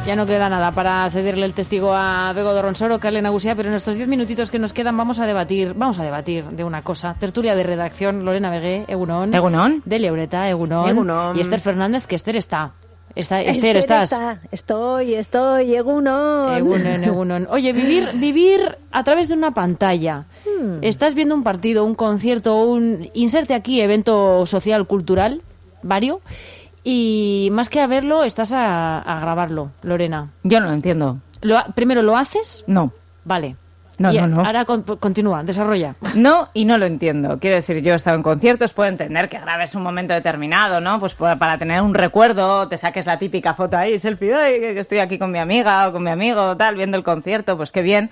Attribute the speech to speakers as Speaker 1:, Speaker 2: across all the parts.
Speaker 1: Ya no queda nada para cederle el testigo a Bego Dorronsoro, Carle Nagusia, pero en estos 10 minutitos que nos quedan vamos a debatir de una cosa. Tertulia de redacción, Lorena Begué, Egunon.
Speaker 2: Egunon.
Speaker 1: Delia Ureta, Egunon.
Speaker 3: Egunon.
Speaker 1: Y Esther Fernández, que Esther está.
Speaker 4: Esther,
Speaker 1: ¿estás?
Speaker 4: Estoy, Egunon.
Speaker 1: Egunon. Oye, vivir a través de una pantalla. Estás viendo un partido, un concierto, inserte aquí evento social, cultural, vario, y más que a verlo, estás a grabarlo, Lorena.
Speaker 2: Yo no lo entiendo.
Speaker 1: ¿Primero lo haces?
Speaker 2: No.
Speaker 1: Vale.
Speaker 2: No.
Speaker 1: Ahora continúa, desarrolla.
Speaker 2: No, y no lo entiendo. Quiero decir, yo he estado en conciertos, puedo entender que grabes un momento determinado, ¿no? Pues para tener un recuerdo, te saques la típica foto ahí, selfie, ay, que estoy aquí con mi amiga o con mi amigo, tal, viendo el concierto, pues qué bien.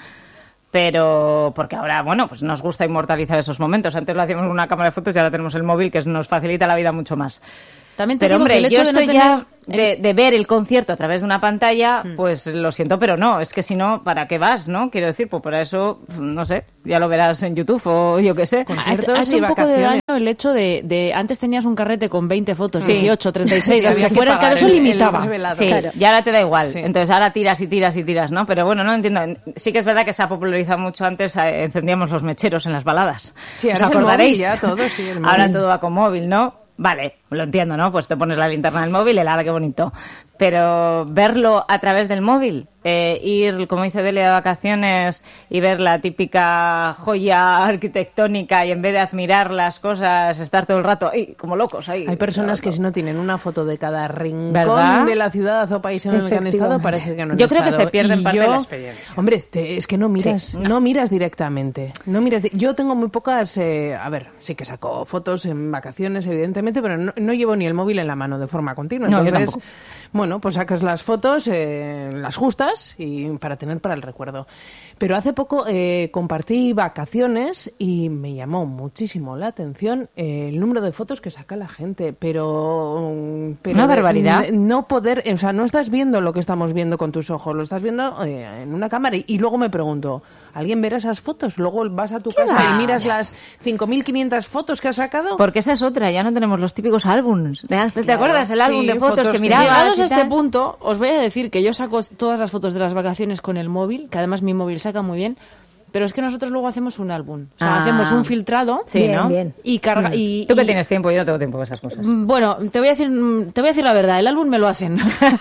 Speaker 2: Pero, porque ahora, bueno, pues nos gusta inmortalizar esos momentos. Antes lo hacíamos con una cámara de fotos y ahora tenemos el móvil, que nos facilita la vida mucho más.
Speaker 1: También te
Speaker 2: pero
Speaker 1: digo
Speaker 2: hombre,
Speaker 1: que el hecho
Speaker 2: yo
Speaker 1: de no
Speaker 2: estoy
Speaker 1: tener...
Speaker 2: ya de ver el concierto a través de una pantalla, pues lo siento, pero no, es que si no, ¿para qué vas, no? Quiero decir, pues por eso, no sé, ya lo verás en YouTube o yo qué sé.
Speaker 1: Ha hecho un poco de daño el hecho de antes tenías un carrete con 20 fotos, 18, 36, las que fueran, claro, eso limitaba.
Speaker 2: Sí, claro. Y ahora te da igual, entonces ahora tiras, ¿no? Pero bueno, no entiendo, sí que es verdad que se ha popularizado mucho antes, encendíamos los mecheros en las baladas.
Speaker 3: Sí,
Speaker 2: ¿os
Speaker 3: ahora
Speaker 2: acordaréis?
Speaker 3: Es el móvil ya todo, sí, el móvil.
Speaker 2: Ahora todo va con móvil, ¿no? Vale, lo entiendo, ¿no? Pues te pones la linterna del móvil y ¡ala, qué bonito! Pero verlo a través del móvil, ir, como dice Delia, de vacaciones y ver la típica joya arquitectónica y en vez de admirar las cosas, estar todo el rato ahí, como locos ahí.
Speaker 3: Hay personas que si no tienen una foto de cada rincón
Speaker 2: ¿verdad?
Speaker 3: De la ciudad o país en el que han estado, parece que no han
Speaker 2: Yo
Speaker 3: estado.
Speaker 2: creo que se pierden parte de la experiencia.
Speaker 3: Hombre, es que no miras, no miras directamente. Yo tengo muy pocas, a ver, sí que saco fotos en vacaciones, evidentemente, pero no llevo ni el móvil en la mano de forma continua.
Speaker 2: No,
Speaker 3: entonces,
Speaker 2: yo tampoco.
Speaker 3: Bueno, pues sacas las fotos, las justas y para tener para el recuerdo. Pero hace poco compartí vacaciones y me llamó muchísimo la atención el número de fotos que saca la gente, pero
Speaker 2: una barbaridad.
Speaker 3: No poder, o sea, no estás viendo lo que estamos viendo con tus ojos, lo estás viendo en una cámara y luego me pregunto, ¿alguien verá esas fotos? Luego vas a tu casa y miras las 5.500 fotos que has sacado.
Speaker 2: Porque esa es otra, ya no tenemos los típicos álbums. ¿Te acuerdas? El álbum de fotos que mirabas.
Speaker 1: Llegados a este punto, os voy a decir que yo saco todas las fotos de las vacaciones con el móvil, que además mi móvil saca muy bien, pero es que nosotros luego hacemos un álbum. O sea, hacemos un filtrado.
Speaker 2: Sí, ¿no?
Speaker 4: Bien.
Speaker 1: Y carga.
Speaker 2: Tú que tienes tiempo, yo no tengo tiempo para esas cosas.
Speaker 1: Bueno, te voy a decir la verdad, el álbum me lo hacen.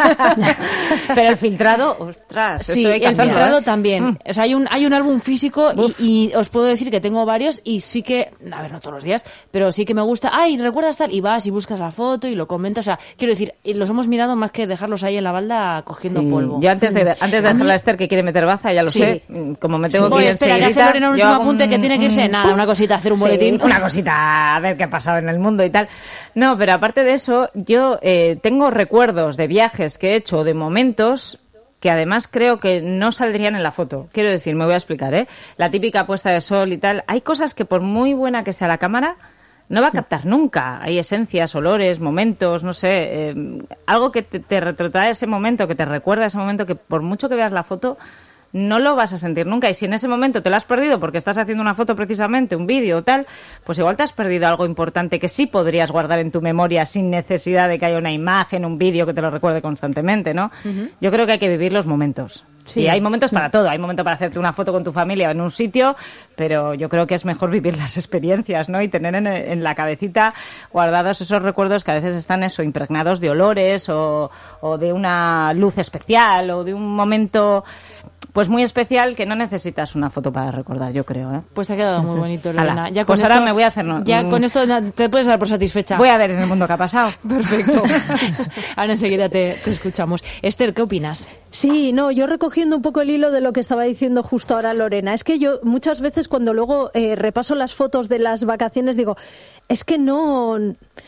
Speaker 2: Pero el filtrado, ostras.
Speaker 1: Sí, el filtrado también. O sea, hay un álbum físico y os puedo decir que tengo varios y sí que, a ver, no todos los días, pero sí que me gusta. Ay, ¿recuerdas tal? Y vas y buscas la foto y lo comentas. O sea, quiero decir, los hemos mirado más que dejarlos ahí en la balda cogiendo polvo.
Speaker 2: Yo antes de dejarla a Esther que quiere meter baza, ya lo sé. Como me tengo que ir
Speaker 1: espera, que hace Lorena un último apunte que tiene que irse. Nada, una cosita, hacer un boletín.
Speaker 2: Una cosita, a ver qué ha pasado en el mundo y tal. No, pero aparte de eso, yo tengo recuerdos de viajes que he hecho, de momentos que además creo que no saldrían en la foto. Quiero decir, me voy a explicar, la típica puesta de sol y tal. Hay cosas que por muy buena que sea la cámara, no va a captar nunca. Hay esencias, olores, momentos, no sé, algo que te retrotrae ese momento, que te recuerda ese momento, que por mucho que veas la foto, no lo vas a sentir nunca. Y si en ese momento te lo has perdido porque estás haciendo una foto precisamente, un vídeo o tal, pues igual te has perdido algo importante que sí podrías guardar en tu memoria sin necesidad de que haya una imagen, un vídeo que te lo recuerde constantemente, ¿no? Yo creo que hay que vivir los momentos. Sí. Y hay momentos para todo. Hay momentos para hacerte una foto con tu familia en un sitio, pero yo creo que es mejor vivir las experiencias, ¿no? Y tener en la cabecita guardados esos recuerdos que a veces están impregnados de olores o de una luz especial o de un momento pues muy especial que no necesitas una foto para recordar, yo creo, ¿eh?
Speaker 1: Pues te ha quedado muy bonito, Lorena.
Speaker 2: Ya pues ahora me voy a hacer...
Speaker 1: Ya con esto te puedes dar por satisfecha.
Speaker 2: Voy a ver en el mundo qué ha pasado.
Speaker 1: Perfecto. Ahora enseguida te escuchamos. Esther, ¿qué opinas?
Speaker 4: Sí, no, yo recogiendo un poco el hilo de lo que estaba diciendo justo ahora Lorena, es que yo muchas veces cuando luego repaso las fotos de las vacaciones digo, es que no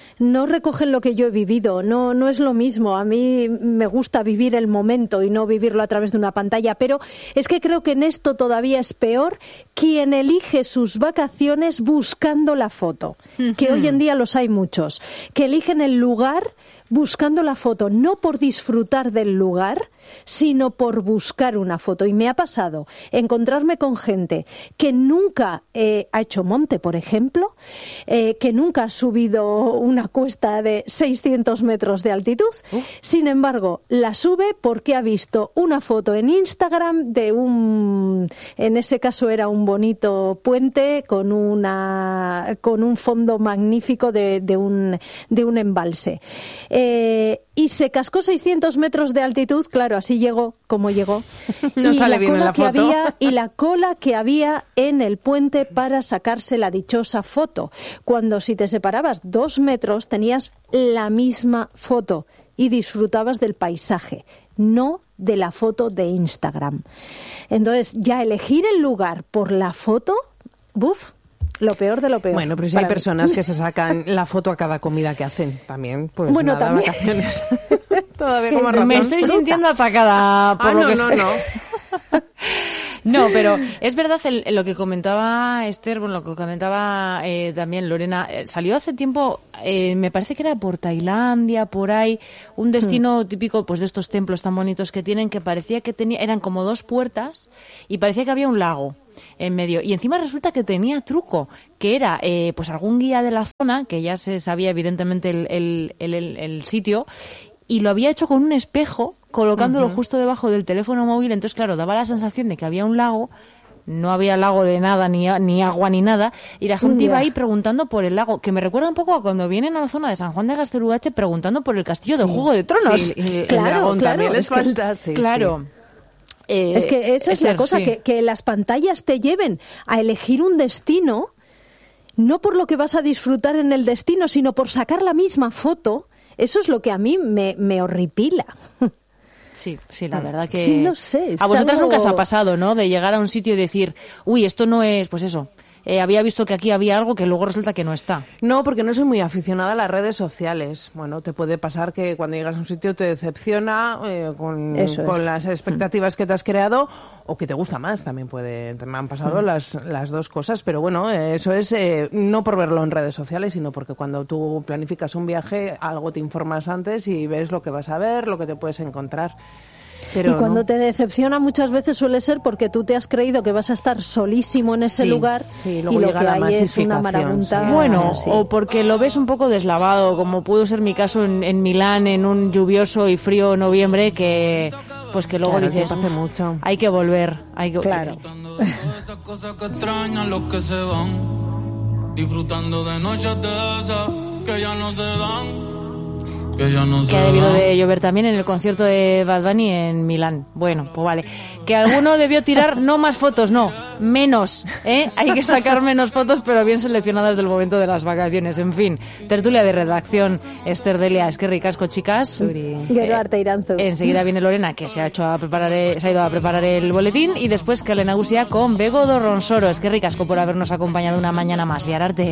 Speaker 4: recogen lo que yo he vivido, no es lo mismo. A mí me gusta vivir el momento y no vivirlo a través de una pantalla, pero es que creo que en esto todavía es peor quien elige sus vacaciones buscando la foto, que hoy en día los hay muchos, que eligen el lugar buscando la foto, no por disfrutar del lugar, sino por buscar una foto. Y me ha pasado encontrarme con gente que nunca ha hecho monte, por ejemplo, que nunca ha subido una cuesta de 600 metros de altitud. Sin embargo, la sube porque ha visto una foto en Instagram de en ese caso era un bonito puente con un fondo magnífico de un embalse. Y se cascó 600 metros de altitud, claro, así llegó como llegó.
Speaker 3: No sale bien en la foto.
Speaker 4: Y la cola que había en el puente para sacarse la dichosa foto. Cuando si te separabas 2 metros tenías la misma foto y disfrutabas del paisaje, no de la foto de Instagram. Entonces, ya elegir el lugar por la foto, ¡buf! Lo peor de lo peor.
Speaker 3: Bueno, pero si hay personas que se sacan la foto a cada comida que hacen, también, pues
Speaker 4: bueno,
Speaker 3: nada,
Speaker 4: también.
Speaker 3: Vacaciones. Todavía como razón.
Speaker 1: Me estoy sintiendo atacada por lo que sé. No, pero es verdad lo que comentaba Esther, bueno, lo que comentaba también Lorena, salió hace tiempo, me parece que era por Tailandia, por ahí, un destino típico pues de estos templos tan bonitos que tienen, que parecía que eran como 2 puertas y parecía que había un lago en medio, y encima resulta que tenía truco, que era pues algún guía de la zona, que ya se sabía evidentemente el sitio, y lo había hecho con un espejo, colocándolo justo debajo del teléfono móvil. Entonces, claro, daba la sensación de que había un lago, no había lago de nada, ni agua, ni nada, y la gente iba ahí preguntando por el lago, que me recuerda un poco a cuando vienen a la zona de San Juan de Gaztelugatxe preguntando por el castillo de Juego de Tronos.
Speaker 3: Sí, el dragón también les falta, sí.
Speaker 1: Claro.
Speaker 3: Sí.
Speaker 4: Es que esa es la cosa,
Speaker 1: sí.
Speaker 4: que las pantallas te lleven a elegir un destino, no por lo que vas a disfrutar en el destino, sino por sacar la misma foto. Eso es lo que a mí me horripila.
Speaker 1: Sí, la verdad que...
Speaker 4: Sí, no sé.
Speaker 1: A vosotras nunca os ha pasado, ¿no? De llegar a un sitio y decir, uy, esto no es, pues eso... había visto que aquí había algo que luego resulta que no está.
Speaker 3: No, porque no soy muy aficionada a las redes sociales. Bueno, te puede pasar que cuando llegas a un sitio te decepciona con las expectativas que te has creado, o que te gusta más. También me han pasado las dos cosas, pero bueno, eso es no por verlo en redes sociales, sino porque cuando tú planificas un viaje, algo te informas antes y ves lo que vas a ver, lo que te puedes encontrar. Pero
Speaker 4: y cuando te decepciona muchas veces suele ser porque tú te has creído que vas a estar solísimo en ese lugar y lo que hay es una marabunta.
Speaker 3: Sí.
Speaker 1: Bueno, o porque lo ves un poco deslavado, como pudo ser mi caso en Milán en un lluvioso y frío noviembre, que pues que luego dices,
Speaker 3: hace mucho.
Speaker 1: Hay que volver.
Speaker 4: Claro.
Speaker 5: Disfrutando de noches de esas que ya no se dan.
Speaker 1: Que ha debido de llover también en el concierto de Bad Bunny en Milán. Bueno, pues vale. Que alguno debió tirar no más fotos, no, menos, ¿eh? Hay que sacar menos fotos, pero bien seleccionadas del momento de las vacaciones. En fin, tertulia de redacción, Esther Delia, es que ricasco, chicas.
Speaker 4: Gero arte Iranzu.
Speaker 1: Enseguida viene Lorena, que se ha ido a preparar el boletín, y después Kale Nagusia con Bego do Ronsoro. Es que ricasco por habernos acompañado una mañana más. Viararte.